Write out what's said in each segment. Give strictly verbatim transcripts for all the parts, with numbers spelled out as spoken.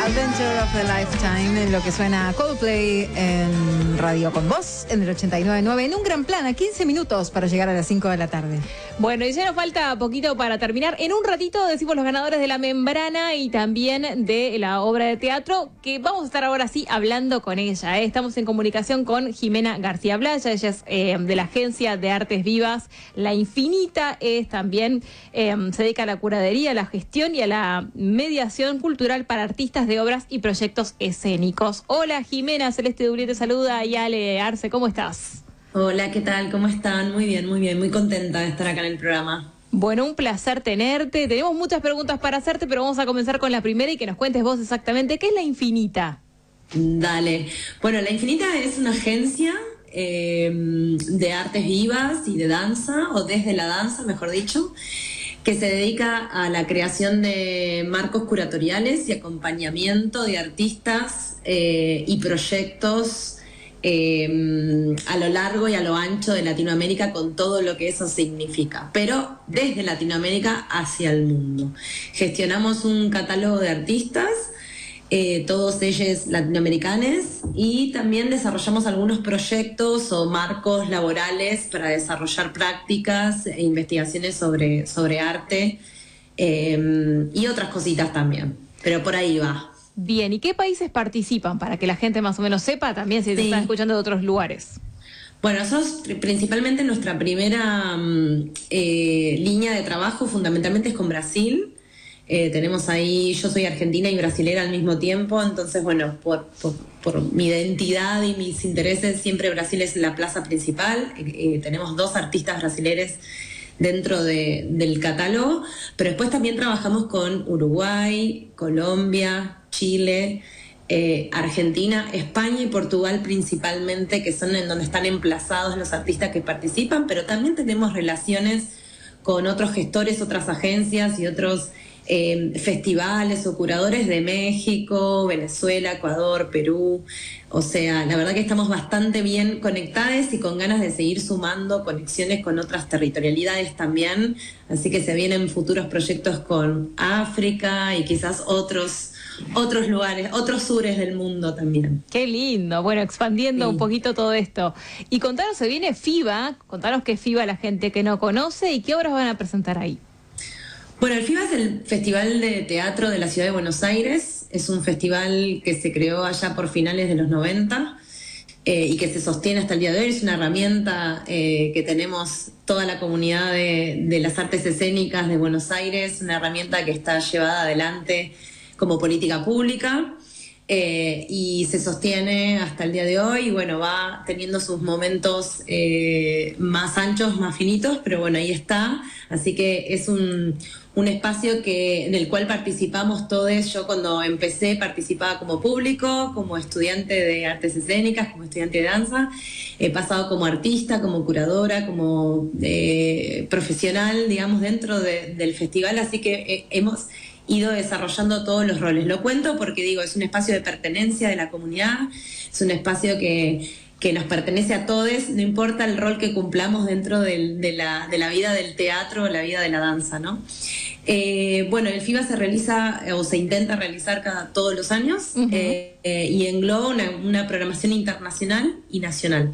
Adventure of a Lifetime, en lo que suena Coldplay en Radio Con Vos, en el ochenta y nueve punto nueve, en un gran plan, a quince minutos para llegar a las cinco de la tarde. Bueno, y ya nos falta poquito para terminar. En un ratito decimos los ganadores de La Membrana y también de la obra de teatro, que vamos a estar ahora sí hablando con ella. ¿eh? Estamos en comunicación con Jimena García Blaya, ella es eh, de la Agencia de Artes Vivas La Infinita, es también, eh, se dedica a la curaduría, a la gestión y a la mediación cultural para artistas de obras y proyectos escénicos. Hola Jimena, Celeste Dublié te saluda y Ale Arce, ¿cómo estás? Hola, ¿qué tal? ¿Cómo están? Muy bien, muy bien, muy contenta de estar acá en el programa. Bueno, un placer tenerte. Tenemos muchas preguntas para hacerte, pero vamos a comenzar con la primera y que nos cuentes vos exactamente qué es La Infinita. Dale. Bueno, La Infinita es una agencia eh, de artes vivas y de danza, o desde la danza, mejor dicho, que se dedica a la creación de marcos curatoriales y acompañamiento de artistas eh, y proyectos eh, a lo largo y a lo ancho de Latinoamérica, con todo lo que eso significa, pero desde Latinoamérica hacia el mundo. Gestionamos un catálogo de artistas, eh, todos ellos latinoamericanos, y también desarrollamos algunos proyectos o marcos laborales para desarrollar prácticas e investigaciones sobre, sobre arte eh, y otras cositas también, pero por ahí va. Bien, ¿y qué países participan para que la gente más o menos sepa también si te sí. están escuchando de otros lugares? Bueno, nosotros principalmente nuestra primera eh, línea de trabajo fundamentalmente es con Brasil. Eh, tenemos ahí, yo soy argentina y brasilera al mismo tiempo, entonces bueno, por, por, por mi identidad y mis intereses siempre Brasil es la plaza principal. Eh, tenemos dos artistas brasileños dentro de, del catálogo, pero después también trabajamos con Uruguay, Colombia, Chile, eh, Argentina, España y Portugal principalmente, que son en donde están emplazados los artistas que participan, pero también tenemos relaciones con otros gestores, otras agencias y otros eh, festivales o curadores de México, Venezuela, Ecuador, Perú. O sea, la verdad que estamos bastante bien conectados y con ganas de seguir sumando conexiones con otras territorialidades también, así que se vienen futuros proyectos con África y quizás otros otros lugares, otros sures del mundo también. Qué lindo, bueno, expandiendo sí. un poquito todo esto. Y contanos, se viene FIBA, contanos qué es FIBA a la gente que no conoce y qué obras van a presentar ahí. Bueno, el FIBA es el Festival de Teatro de la Ciudad de Buenos Aires, es un festival que se creó allá por finales de los noventa eh, y que se sostiene hasta el día de hoy, es una herramienta eh, que tenemos toda la comunidad de, de las artes escénicas de Buenos Aires, una herramienta que está llevada adelante como política pública eh, y se sostiene hasta el día de hoy y bueno, va teniendo sus momentos eh, más anchos, más finitos, pero bueno, ahí está, así que es un, un espacio que, en el cual participamos todos. Yo cuando empecé participaba como público, como estudiante de artes escénicas, como estudiante de danza, he pasado como artista, como curadora, como eh, profesional, digamos, dentro de, del festival, así que eh, hemos ido desarrollando todos los roles. Lo cuento porque digo, es un espacio de pertenencia de la comunidad, es un espacio que, que nos pertenece a todos, no importa el rol que cumplamos dentro del, de, la, de la vida del teatro o la vida de la danza, ¿no? Eh, bueno, el FIBA se realiza o se intenta realizar cada todos los años uh-huh. eh, eh, y engloba una, una programación internacional y nacional.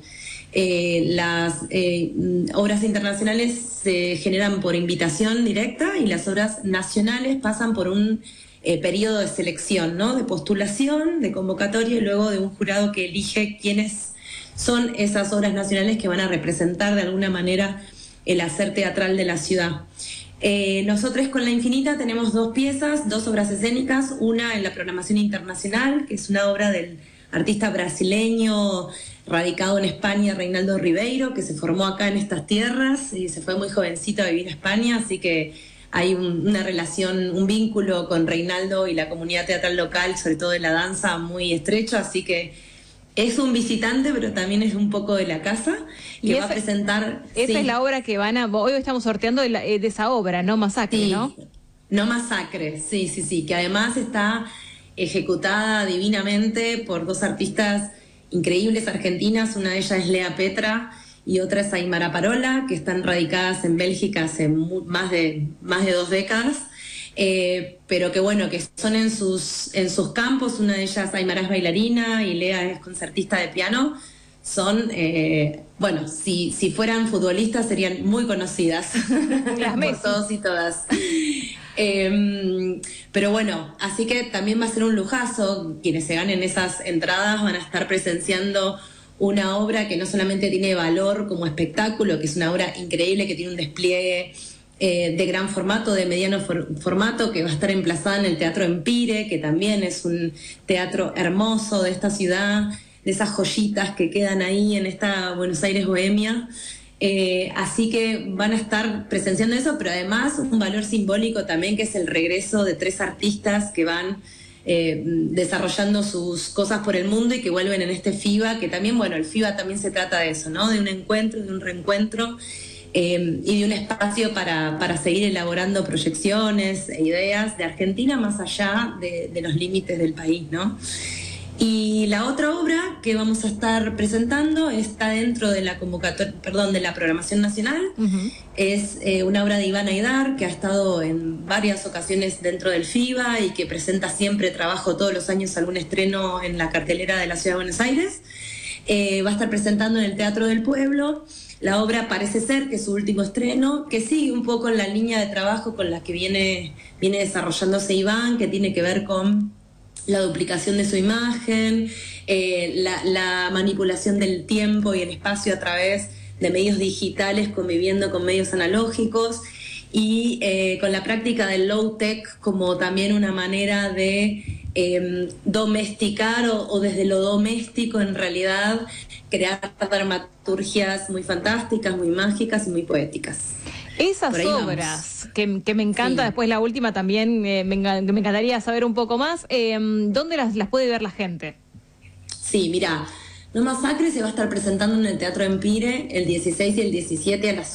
Eh, las eh, obras internacionales se generan por invitación directa y las obras nacionales pasan por un eh, periodo de selección, ¿no? De postulación, de convocatoria y luego de un jurado que elige quiénes son esas obras nacionales que van a representar de alguna manera el hacer teatral de la ciudad. Eh, nosotros con La Infinita tenemos dos piezas, dos obras escénicas, una en la programación internacional, que es una obra del artista brasileño radicado en España, Reinaldo Ribeiro, que se formó acá en estas tierras y se fue muy jovencito a vivir a España, así que hay un, una relación, un vínculo con Reinaldo y la comunidad teatral local, sobre todo de la danza, muy estrecho, así que es un visitante, pero también es un poco de la casa, que va esa, a presentar... Esa sí. es la obra que van a... Hoy estamos sorteando de, la, de esa obra, ¿no? Masacre, sí, ¿no? No Masacre, sí, sí, sí, que además está ejecutada divinamente por dos artistas increíbles argentinas, una de ellas es Lea Petra y otra es Aymara Parola, que están radicadas en Bélgica hace más de, más de dos décadas eh, pero que bueno, que son en sus, en sus campos. Una de ellas, Aymara, es bailarina y Lea es concertista de piano. Son, eh, bueno, si, si fueran futbolistas serían muy conocidas por todos y todas. Eh, pero bueno, así que también va a ser un lujazo. Quienes se ganen esas entradas van a estar presenciando una obra que no solamente tiene valor como espectáculo, que es una obra increíble, que tiene un despliegue eh, de gran formato, de mediano for- formato, que va a estar emplazada en el Teatro Empire, que también es un teatro hermoso de esta ciudad, de esas joyitas que quedan ahí en esta Buenos Aires bohemia. Eh, así que van a estar presenciando eso, pero además un valor simbólico también, que es el regreso de tres artistas que van eh, desarrollando sus cosas por el mundo y que vuelven en este FIBA, que también, bueno, el FIBA también se trata de eso, ¿no? De un encuentro, de un reencuentro eh, y de un espacio para, para seguir elaborando proyecciones e ideas de Argentina más allá de, de los límites del país, ¿no? Y la otra obra que vamos a estar presentando está dentro de la convocatoria, perdón, de la programación nacional. Uh-huh. Es eh, una obra de Iván Aidar, que ha estado en varias ocasiones dentro del FIBA y que presenta siempre trabajo, todos los años algún estreno en la cartelera de la Ciudad de Buenos Aires. Eh, va a estar presentando en el Teatro del Pueblo. La obra parece ser que es su último estreno, que sigue un poco en la línea de trabajo con la que viene, viene desarrollándose Iván, que tiene que ver con la duplicación de su imagen, eh, la, la manipulación del tiempo y el espacio a través de medios digitales conviviendo con medios analógicos, y eh, con la práctica del low-tech como también una manera de eh, domesticar o, o desde lo doméstico en realidad crear dramaturgias muy fantásticas, muy mágicas y muy poéticas. Esas obras que, que me encanta, sí. Después la última también eh, me, me encantaría saber un poco más. Eh, ¿Dónde las, las puede ver la gente? Sí, mira, No Masacre se va a estar presentando en el Teatro Empire el dieciséis y el diecisiete a las